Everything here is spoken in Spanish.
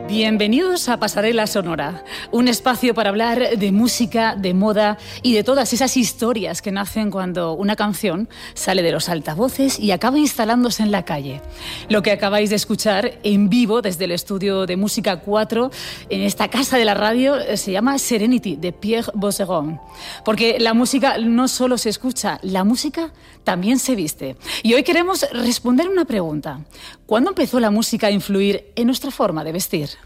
Bienvenidos a Pasarela Sonora, un espacio para hablar de música, de moda y de todas esas historias que nacen cuando una canción sale de los altavoces y acaba instalándose en la calle. Lo que acabáis de escuchar en vivo desde el estudio de Música 4 en esta casa de la radio se llama Serenity, de Pierre Bousseron. Porque la música no solo se escucha, la música también se viste. Y hoy queremos responder una pregunta. ¿Cuándo empezó la música a influir en nuestra forma de vestir?